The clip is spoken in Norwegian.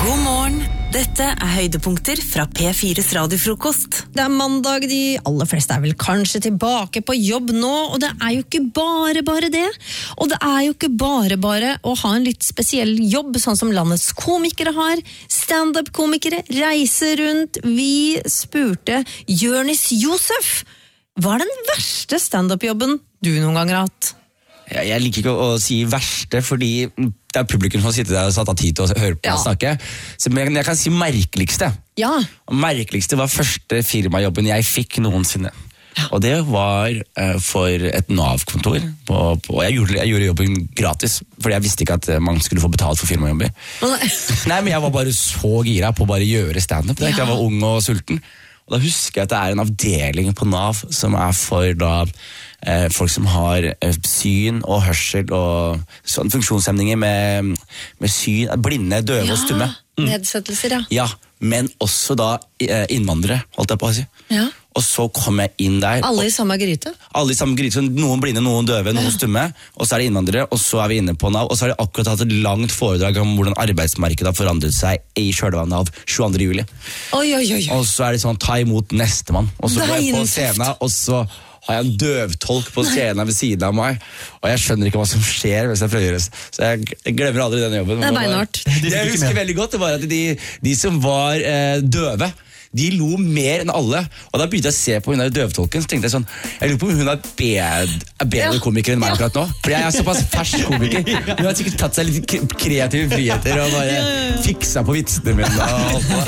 God morgen, dette høydepunkter fra P4's radiofrokost. Det mandag, de aller fleste vel kanskje tilbake på jobb nå, og det jo ikke bare det. Og det jo ikke bare å ha en litt spesiell jobb, sånn som landets komikere har. Stand-up-komikere reiser rundt. Vi spurte Jonis Josef, hva den verste stand-up-jobben du noen gang har hatt? Jeg liker ikke å si verste, fordi det publikum som sitter der og satt av tid til å høre på meg snakke. Men jeg kan si merkeligste. Ja. Og merkeligste var første firmajobben jeg fikk noensinne. Og det var for et NAV-kontor. Og jeg gjorde jobben gratis, fordi jeg visste ikke at man skulle få betalt for firmajobber. Nei, men jeg var bare så gira på å bare gjøre stand-up. Jeg var ung og sulten. Og da husker jeg at det en avdeling på NAV som for da folk som har syn og hørsel og sånn funksjonshemninger med syn, blinde, døve og stumme. Nedsettelser, Ja, men også da innvandrere, holdt jeg på å si. Ja. Og så kom jeg inn der. Alle i samme gryte? Alle i samme gryte, noen blinde, noen døve, noen stumme, og så det innvandrere, og så vi inne på NAV, og så har de akkurat hatt et langt foredrag om hvordan arbeidsmarkedet har forandret seg i kjølvannet av 22. juli. Oi. Og så det sånn, ta imot nestemann, og så går jeg på scenen, og så har jeg en døvtolk på scenen ved siden av meg, og jeg skjønner ikke hva som skjer hvis jeg prøver å gjøre det. Så jeg glemmer aldri den jobben. Det beinhardt. Det jeg husker veldig godt, det var at de som var døve, de lo mer enn alle, og da begynte jeg å se på hun der døvtolken, så tenkte jeg sånn, jeg lurer på om hun bedre komiker enn meg akkurat nå, for jeg såpass fersk komiker. Hun har sikkert tatt seg litt kreative friheter og bare fiksa på vitsene mine.